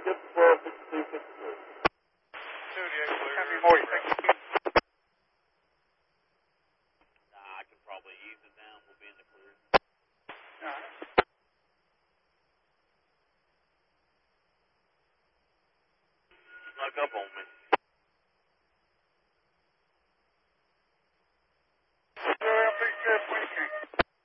get the 12, 52, 53. 78 clear. How many more you think you can? I can probably ease it down. We'll be in the clear. All right. Snuck up on me.